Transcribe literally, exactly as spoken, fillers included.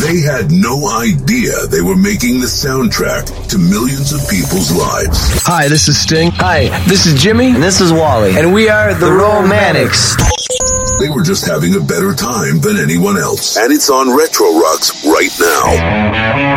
They had no idea they were making the soundtrack to millions of people's lives. Hi, this is Sting. Hi, this is Jimmy. And this is Wally. And we are the, the Romantics. They were just having a better time than anyone else. And it's on Retro Rocks right now.